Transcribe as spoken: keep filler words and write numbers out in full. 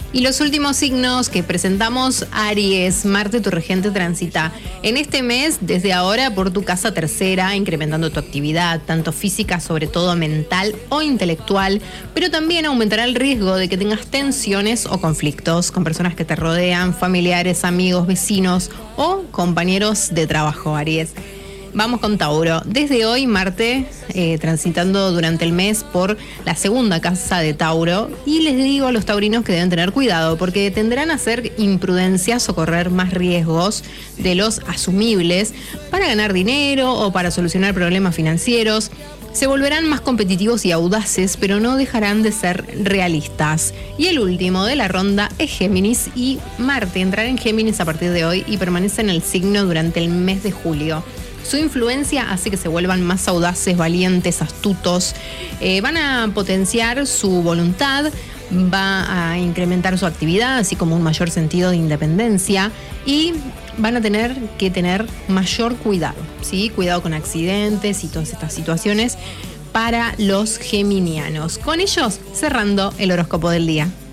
Y los últimos signos que presentamos, Aries, Marte, tu regente, transita en este mes, desde ahora, por tu casa tercera, incrementando tu actividad, tanto física, sobre todo mental o intelectual, pero también aumentará el riesgo de que tengas tensiones o conflictos con personas que te rodean, familiares, amigos, vecinos o compañeros de trabajo, Aries. Vamos con Tauro. Desde hoy, Marte eh, transitando durante el mes por la segunda casa de Tauro. Y les digo a los taurinos que deben tener cuidado porque tendrán a hacer imprudencias o correr más riesgos de los asumibles para ganar dinero o para solucionar problemas financieros. Se volverán más competitivos y audaces, pero no dejarán de ser realistas. Y el último de la ronda es Géminis, y Marte entrará en Géminis a partir de hoy y permanece en el signo durante el mes de julio. Su influencia hace que se vuelvan más audaces, valientes, astutos. Eh, van a potenciar su voluntad, va a incrementar su actividad, así como un mayor sentido de independencia, y van a tener que tener mayor cuidado, ¿sí? Cuidado con accidentes y todas estas situaciones para los geminianos. Con ellos, cerrando el horóscopo del día.